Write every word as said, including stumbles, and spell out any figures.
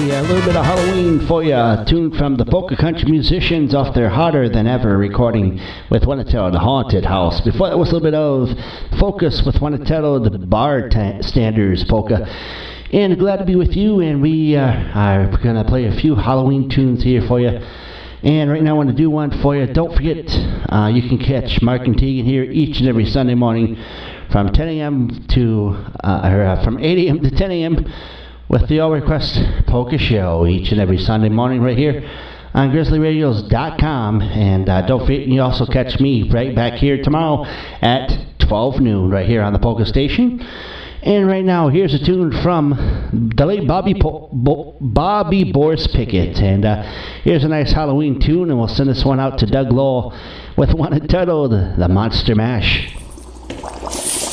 a little bit of Halloween for you. A tune from the Polka Country Musicians off their Harder Than Ever recording with Juanitero, the Haunted House. Before that was a little bit of Focus with Juanitero, the Bar ta- Standards Polka. And glad to be with you, and we uh, are going to play a few Halloween tunes here for you. And right now I want to do one for you. Don't forget, uh, you can catch Mark and Tegan here each and every Sunday morning from ten a.m. to, uh, or uh, from eight a.m. to ten a.m. with the All Request Polka Show each and every Sunday morning right here on grizzly radios dot com. And uh, don't forget, you also catch me right back here tomorrow at twelve noon right here on the Polka Station. And right now, here's a tune from the late Bobby po- Bo- Bobby Boris Pickett. And uh, here's a nice Halloween tune, and we'll send this one out to Doug Lowell with one titled The Monster Mash.